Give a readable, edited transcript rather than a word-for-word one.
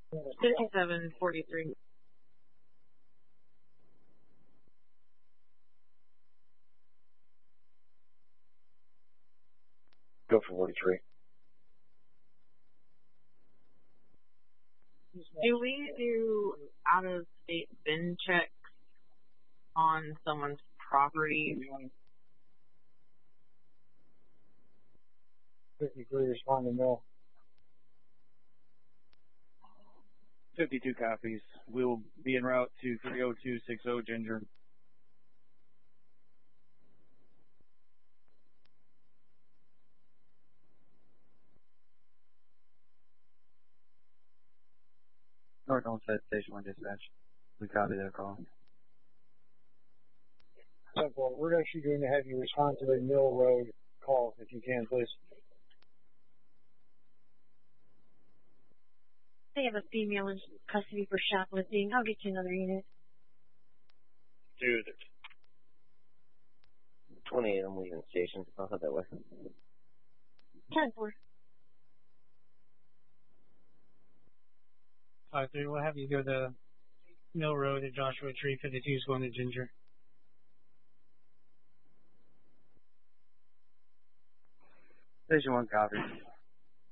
5743. Go for 43. Do we do out-of-state bin checks on someone's property? 53, respond to Mill. 52 copies. We'll be en route to 30260 Ginger. North Olmsted, Station 1 Dispatch. We copy their call. Well, we're actually going to have you respond to the Mill Road call, if you can, please. They have a female in custody for shoplifting. I'll get you another unit. Dude. 28, I'm leaving station. I'll head that way. 10-4. 5-3, we'll have you go to Mill Road at Joshua Tree. 52 is going to Ginger. Station 1 copy.